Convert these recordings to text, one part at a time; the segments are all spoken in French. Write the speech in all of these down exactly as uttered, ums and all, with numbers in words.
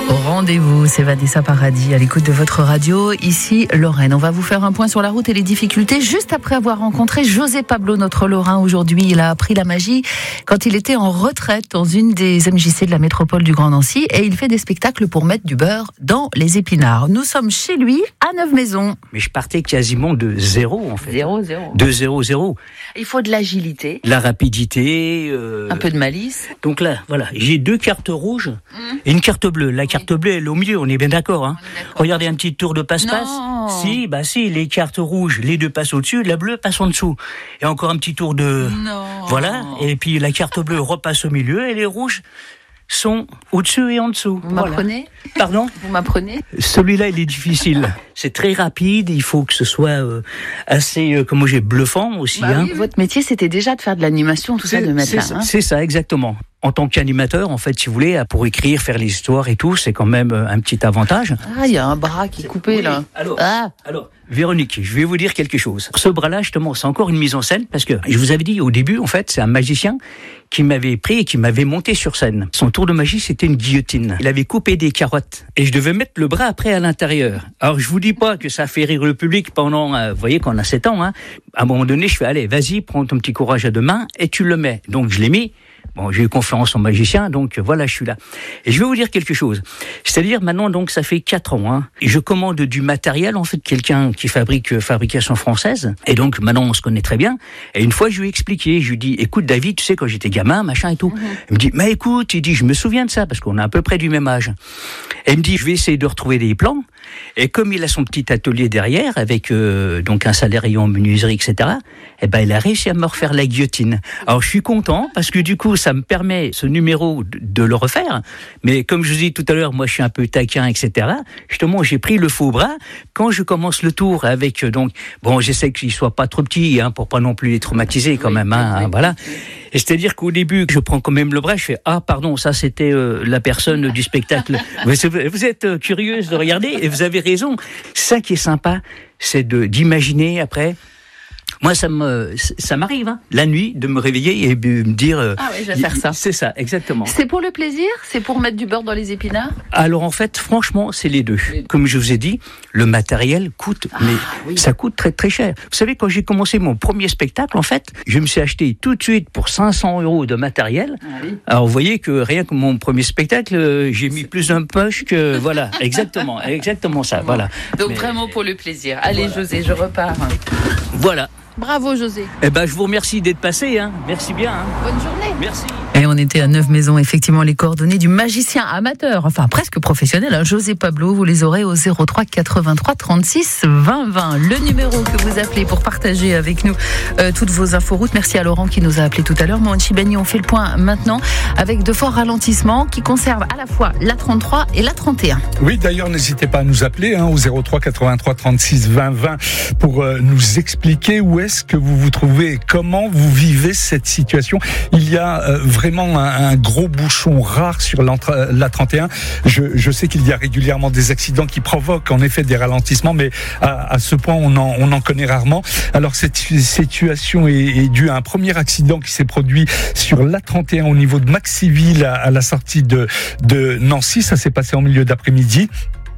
Rendez-vous, c'est Vanessa Paradis à l'écoute de votre radio, ici Lorraine. On va vous faire un point sur la route et les difficultés juste après avoir rencontré José Pablo, notre Lorrain. Aujourd'hui, il a appris la magie quand il était en retraite dans une des M J C de la métropole du Grand Nancy et il fait des spectacles pour mettre du beurre dans les épinards. Nous sommes chez lui à Neuve-Maisons. Mais je partais quasiment de zéro en fait. Zéro, zéro. De zéro, zéro. Il faut de l'agilité. La rapidité. Euh... Un peu de malice. Donc là, voilà, j'ai deux cartes rouges mmh. et une carte bleue. La carte bleue, elle est au milieu, on est bien d'accord, hein. d'accord. Regardez un petit tour de passe-passe. Non. Si, bah si, les cartes rouges, les deux passent au-dessus, la bleue passe en dessous. Et encore un petit tour de... Non. Voilà, et puis la carte bleue repasse au milieu et les rouges sont au-dessus et en dessous. Vous voilà. m'apprenez ? Pardon ? Vous m'apprenez ? Celui-là, il est difficile. C'est très rapide, il faut que ce soit euh, assez, euh, comment j'ai, bluffant aussi. Bah hein. oui, votre métier, c'était déjà de faire de l'animation, tout ça, de mettre c'est, là. ça, Hein. c'est ça, exactement. En tant qu'animateur, en fait, si vous voulez, pour écrire, faire les histoires et tout, c'est quand même un petit avantage. Ah, il y a un bras qui est coupé, oui, là. Alors, ah. alors, Véronique, je vais vous dire quelque chose. Ce bras-là, justement, c'est encore une mise en scène, parce que je vous avais dit au début, en fait, c'est un magicien qui m'avait pris et qui m'avait monté sur scène. Son tour de magie, c'était une guillotine. Il avait coupé des carottes et je devais mettre le bras après à l'intérieur. Alors, je vous dis pas que ça fait rire le public pendant, euh, vous voyez, qu'on a sept ans, hein. À un moment donné, je fais, allez, vas-y, prends ton petit courage à deux mains et tu le mets. Donc, je l'ai mis. Bon, j'ai eu confiance en magicien, donc voilà, je suis là. Et je vais vous dire quelque chose. C'est-à-dire, maintenant, donc, ça fait quatre ans, hein. Je commande du matériel, en fait, quelqu'un qui fabrique euh, fabrication française. Et donc, maintenant, on se connaît très bien. Et une fois, je lui ai expliqué, je lui ai dit, écoute, David, tu sais, quand j'étais gamin, machin et tout. Mm-hmm. Il me dit, mais écoute, il dit, je me souviens de ça, parce qu'on est à peu près du même âge. Et il me dit, je vais essayer de retrouver des plans. Et comme il a son petit atelier derrière, avec euh, donc un salarié en menuiserie, et cetera, eh ben, il a réussi à me refaire la guillotine. Alors, je suis content, parce que du coup, ça me permet, ce numéro, de, de le refaire. Mais comme je vous dis tout à l'heure, moi, je suis un peu taquin, et cetera. Justement, j'ai pris le faux bras. Quand je commence le tour avec, donc, bon, j'essaie qu'il soit pas trop petit, hein, pour pas non plus les traumatiser quand oui, même, hein, oui, hein, voilà. Et c'est-à-dire qu'au début, je prends quand même le bras, je fais, ah, pardon, ça, c'était euh, la personne du spectacle. Vous êtes euh, curieuse de regarder, et vous avez raison. Ça qui est sympa, c'est de, d'imaginer après. Moi, ça me, ça m'arrive, hein, la nuit, de me réveiller et de me dire. Euh, ah oui, je vais faire ça. C'est ça, exactement. C'est pour le plaisir ? C'est pour mettre du beurre dans les épinards ? Alors en fait, franchement, c'est les deux. Les deux. Comme je vous ai dit, le matériel coûte, ah, mais oui. ça coûte très très cher. Vous savez, quand j'ai commencé mon premier spectacle, en fait, je me suis acheté tout de suite pour cinq cents euros de matériel. Ah, oui. Alors vous voyez que rien que mon premier spectacle, j'ai mis plus d'un poche que voilà, exactement, exactement ça, voilà. Donc mais... vraiment pour le plaisir. Allez, voilà. José, je repars. Voilà. Bravo José. Eh ben, je vous remercie d'être passé. Hein. Merci bien. Hein. Bonne journée. Merci. Et on était à Neuve-Maisons, effectivement, les coordonnées du magicien amateur, enfin presque professionnel, hein, José Pablo. Vous les aurez au zéro trois quatre-vingt-trois trente-six vingt vingt. Le numéro que vous appelez pour partager avec nous euh, toutes vos inforoutes. Merci à Laurent qui nous a appelé tout à l'heure. Moi, en Chibani, on fait le point maintenant avec de forts ralentissements qui conservent à la fois la trente-trois et la trente et un. Oui, d'ailleurs, n'hésitez pas à nous appeler hein, au zéro trois quatre-vingt-trois trente-six vingt vingt pour euh, nous expliquer où est-ce que vous vous trouvez et comment vous vivez cette situation. Il y a euh, vraiment un, un gros bouchon rare sur la trente et un. Je, je sais qu'il y a régulièrement des accidents qui provoquent en effet des ralentissements, mais à, à ce point, on en, on en connaît rarement. Alors, cette situation est, est due à un premier accident qui s'est produit sur la trente et un au niveau de Maxiville à, à la sortie de, de Nancy. Ça s'est passé en milieu d'après-midi.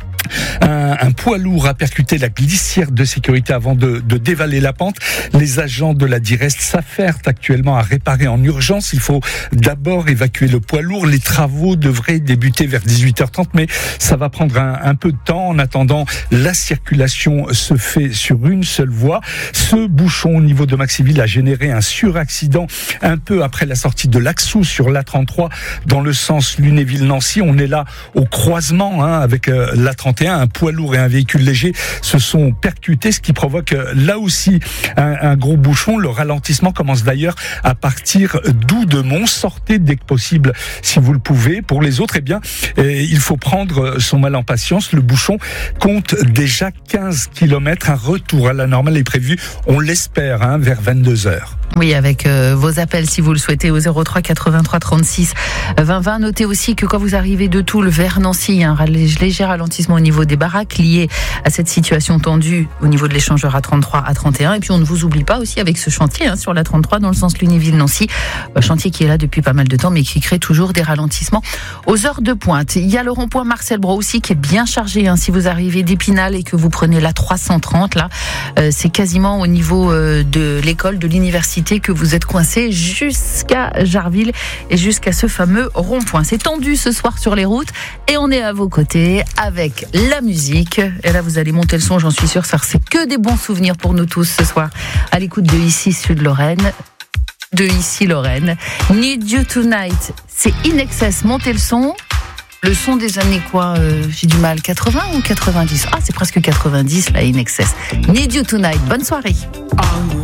Un, un poids lourd a percuté la glissière de sécurité avant de, de dévaler la pente. Les agents de la Direst s'affairent actuellement à réparer en urgence. Il faut d'abord évacuer le poids lourd. Les travaux devraient débuter vers dix-huit heures trente, mais ça va prendre un, un peu de temps. En attendant, la circulation se fait sur une seule voie. Ce bouchon au niveau de Maxiville a généré un suraccident un peu après la sortie de l'Axou sur l'A trente-trois dans le sens Lunéville-Nancy. On est là au croisement hein, avec euh, l'A trente et un. Un poids lourd et un véhicule léger se sont percutés, ce qui provoque là aussi un, un gros bouchon. Le ralentissement commence d'ailleurs à partir d'Oudemont. Sortez dès que possible si vous le pouvez. Pour les autres, eh bien, eh, il faut prendre son mal en patience. Le bouchon compte déjà quinze kilomètres. Un retour à la normale est prévu, on l'espère, hein, vers vingt-deux heures. Oui, avec euh, vos appels si vous le souhaitez au zéro trois quatre-vingt-trois trente-six vingt vingt. Notez aussi que quand vous arrivez de Toul vers Nancy, il y a un léger ralentissement au niveau des baraques lié à cette situation tendue au niveau de l'échangeur A trente-trois, A trente et un. Et puis on ne vous oublie pas aussi avec ce chantier hein, sur la trente-trois dans le sens Lunéville-Nancy, un chantier qui est là depuis pas mal de temps mais qui crée toujours des ralentissements aux heures de pointe. Il y a le rond-point Marcel Brault aussi qui est bien chargé hein, si vous arrivez d'Épinal et que vous prenez la trois cent trente là, euh, c'est quasiment au niveau euh, de l'école de l'université que vous êtes coincé jusqu'à Jarville et jusqu'à ce fameux rond-point. C'est tendu ce soir sur les routes et on est à vos côtés avec la musique. Et là, vous allez monter le son, j'en suis sûre, ça c'est que des bons souvenirs pour nous tous ce soir. À l'écoute de Ici Sud-Lorraine, de Ici Lorraine. Need You Tonight, c'est In Excess, montez le son. Le son des années quoi euh, j'ai du mal, quatre-vingts ou quatre-vingt-dix? Ah, c'est presque quatre-vingt-dix là, In Excess. Need You Tonight, bonne soirée.